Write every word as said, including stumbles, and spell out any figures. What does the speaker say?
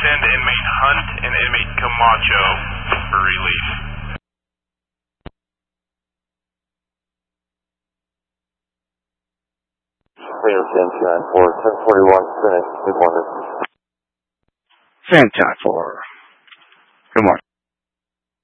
send inmate Hunt and inmate Camacho for release. Radio Santan for ten forty-one, finished. Good morning. Santan for. Good morning.